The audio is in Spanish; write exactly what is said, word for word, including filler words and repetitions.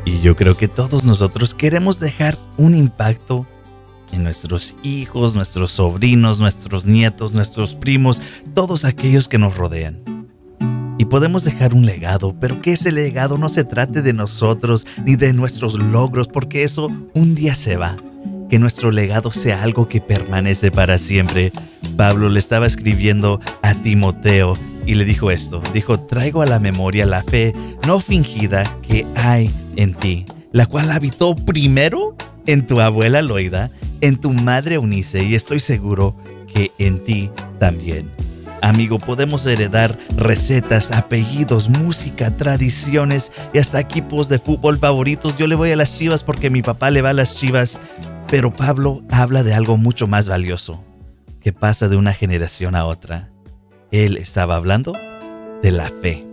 Y yo creo que todos nosotros queremos dejar un impacto en nuestros hijos, nuestros sobrinos, nuestros nietos, nuestros primos, todos aquellos que nos rodean. Y podemos dejar un legado, pero que ese legado no se trate de nosotros ni de nuestros logros, porque eso un día se va. Que nuestro legado sea algo que permanece para siempre. Pablo le estaba escribiendo a Timoteo y le dijo esto. Dijo, traigo a la memoria la fe no fingida que hay en ti, la cual habitó primero en tu abuela Loida, en tu madre Eunice, y estoy seguro que en ti también. Amigo, podemos heredar recetas, apellidos, música, tradiciones y hasta equipos de fútbol favoritos. Yo le voy a las Chivas porque mi papá le va a las Chivas. Pero Pablo habla de algo mucho más valioso, que pasa de una generación a otra. Él estaba hablando de la fe.